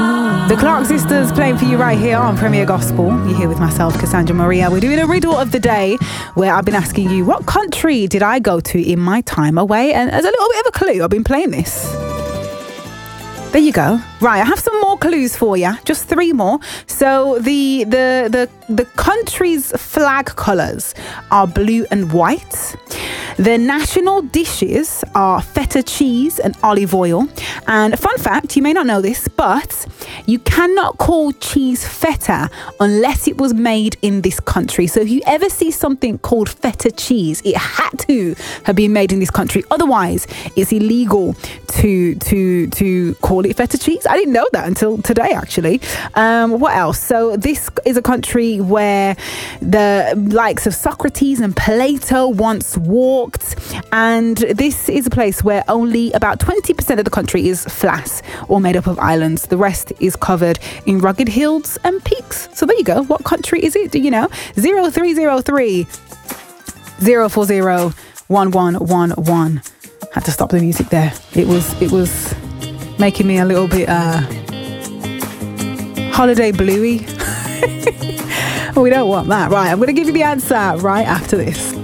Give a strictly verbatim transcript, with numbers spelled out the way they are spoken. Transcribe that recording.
The Clark Sisters playing for you right here on Premier Gospel. You're here with myself, Cassandra Maria. We're doing a riddle of the day where I've been asking you, what country did I go to in my time away? And as a little bit of a clue, I've been playing this. There you go. Right, I have some more clues for you. Just three more. So the the the the country's flag colours are blue and white. The national dishes are feta cheese and olive oil. And fun fact, you may not know this, but you cannot call cheese feta unless it was made in this country. So if you ever see something called feta cheese, it had to have been made in this country. Otherwise, it's illegal to to to call it feta cheese. I didn't know that until today, actually. Um, what else? So this is a country where the likes of Socrates and Plato once walked. And this is a place where only about twenty percent of the country is flat or made up of islands. The rest is covered in rugged hills and peaks. So there you go. What country is it? Do you know? zero three zero three, zero four zero, one one one one. Had to stop the music there. It was it was making me a little bit uh, holiday bluey. We don't want that. Right, I'm going to give you the answer right after this.